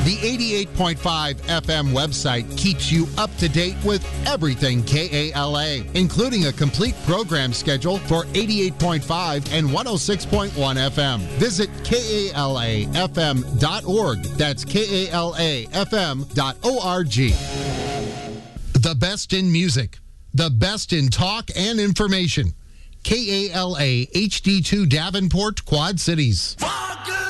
The 88.5 FM website keeps you up to date with everything KALA, including a complete program schedule for 88.5 and 106.1 FM. Visit KALAFM.org. That's KALAFM.org. The best in music, the best in talk and information. KALA HD2 Davenport, Quad Cities.